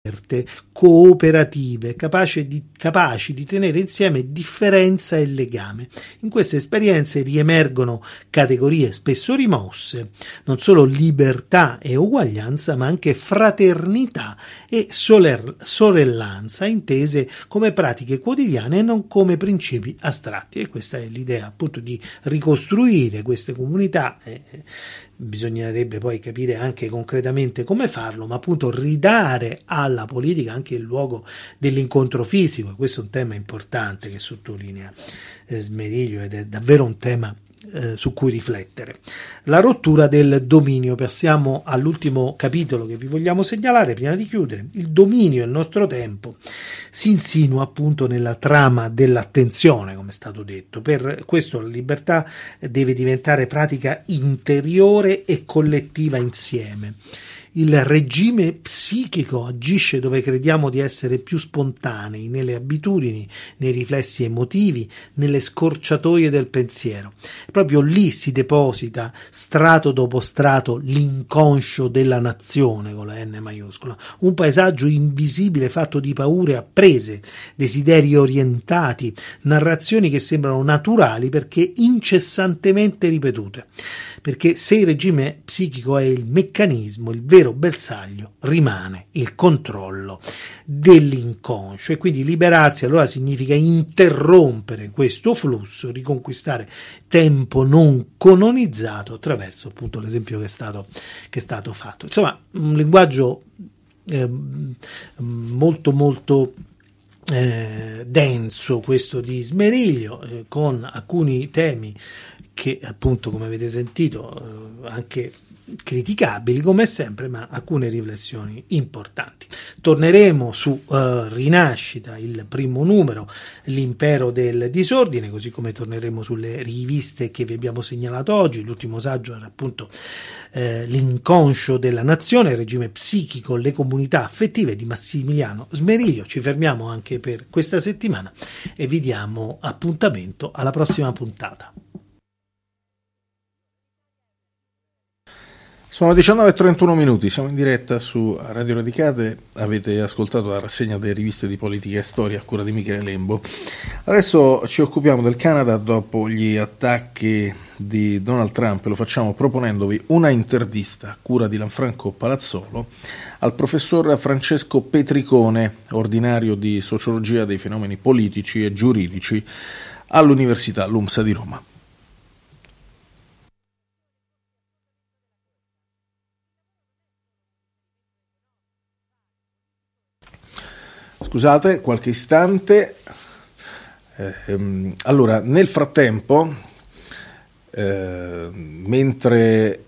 cooperative, capaci di tenere insieme differenza e legame. In queste esperienze riemergono categorie spesso rimosse, non solo libertà e uguaglianza, ma anche fraternità e sorellanza, intese come pratiche quotidiane e non come principi astratti. E questa è l'idea, appunto, di ricostruire queste comunità. Bisognerebbe poi capire anche concretamente come farlo, ma appunto ridare alla politica anche il luogo dell'incontro fisico. Questo è un tema importante che sottolinea Smeriglio ed è davvero un tema su cui riflettere. La rottura del dominio. Passiamo all'ultimo capitolo che vi vogliamo segnalare prima di chiudere. Il dominio del nostro tempo si insinua appunto nella trama dell'attenzione, come è stato detto. Per questo la libertà deve diventare pratica interiore e collettiva insieme. Il regime psichico agisce dove crediamo di essere più spontanei, nelle abitudini, nei riflessi emotivi, nelle scorciatoie del pensiero. Proprio lì si deposita, strato dopo strato, l'inconscio della nazione, con la N maiuscola. Un paesaggio invisibile fatto di paure apprese, desideri orientati, narrazioni che sembrano naturali perché incessantemente ripetute. Perché se il regime psichico è il meccanismo, il vero bersaglio rimane il controllo dell'inconscio, e quindi liberarsi allora significa interrompere questo flusso, riconquistare tempo non colonizzato attraverso appunto l'esempio che è stato fatto. Insomma, un linguaggio molto denso questo di Smeriglio, con alcuni temi che appunto, come avete sentito, anche criticabili come sempre, ma alcune riflessioni importanti. Torneremo su Rinascita, il primo numero, l'impero del disordine, così come torneremo sulle riviste che vi abbiamo segnalato oggi. L'ultimo saggio era appunto l'inconscio della nazione, il regime psichico, le comunità affettive di Massimiliano Smeriglio. Ci fermiamo anche per questa settimana e vi diamo appuntamento alla prossima puntata. Sono 19:31 minuti, siamo in diretta su Radio Radicate, avete ascoltato la rassegna delle riviste di politica e storia a cura di Michele Lembo. Adesso ci occupiamo del Canada dopo gli attacchi di Donald Trump, e lo facciamo proponendovi una intervista a cura di Lanfranco Palazzolo al professor Francesco Petricone, ordinario di sociologia dei fenomeni politici e giuridici all'Università LUMSA di Roma. Scusate, qualche istante. Allora, nel frattempo, mentre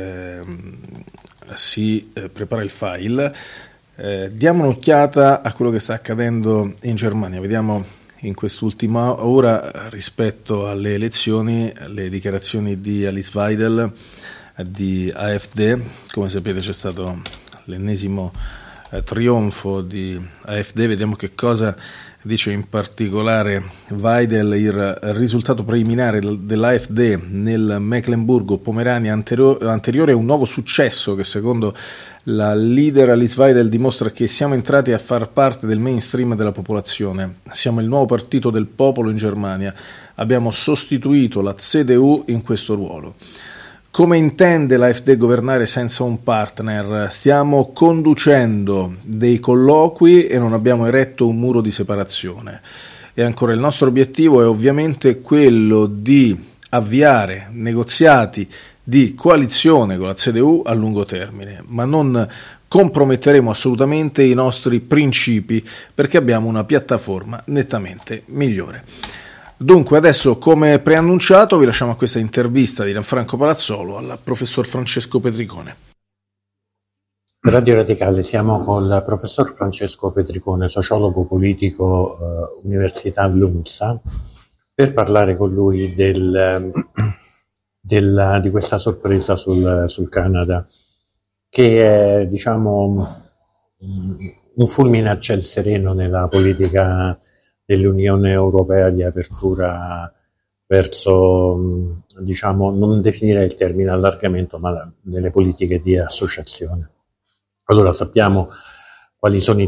si prepara il file, diamo un'occhiata a quello che sta accadendo in Germania. Vediamo in quest'ultima ora, rispetto alle elezioni, le dichiarazioni di Alice Weidel di AfD. Come sapete c'è stato l'ennesimo trionfo di AfD. Vediamo che cosa dice in particolare Weidel. Il risultato preliminare dell'AfD nel Mecklenburgo-Pomerania anteriore è un nuovo successo che secondo la leader Alice Weidel dimostra che siamo entrati a far parte del mainstream della popolazione. Siamo il nuovo partito del popolo in Germania. Abbiamo sostituito la CDU in questo ruolo. Come intende l'AfD governare senza un partner? Stiamo conducendo dei colloqui e non abbiamo eretto un muro di separazione. E ancora, il nostro obiettivo è ovviamente quello di avviare negoziati di coalizione con la CDU a lungo termine, ma non comprometteremo assolutamente i nostri principi perché abbiamo una piattaforma nettamente migliore. Dunque, adesso, come preannunciato, vi lasciamo a questa intervista di Lanfranco Palazzolo al professor Francesco Petricone. Radio Radicale, siamo con il professor Francesco Petricone, sociologo politico, Università LUMSA, per parlare con lui di questa sorpresa sul Canada, che è, diciamo, un fulmine a ciel sereno nella politica dell'Unione Europea di apertura verso, diciamo, non definire il termine allargamento, ma delle politiche di associazione. Allora, sappiamo quali sono i